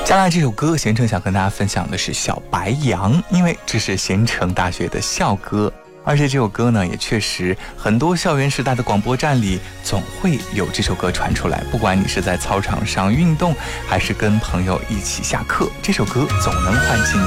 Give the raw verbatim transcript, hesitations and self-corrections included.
接下来这首歌，贤成想跟大家分享的是《小白杨》，因为这是贤成大学的校歌，而且这首歌呢，也确实很多校园时代的广播站里总会有这首歌传出来。不管你是在操场上运动，还是跟朋友一起下课，这首歌总能唤起你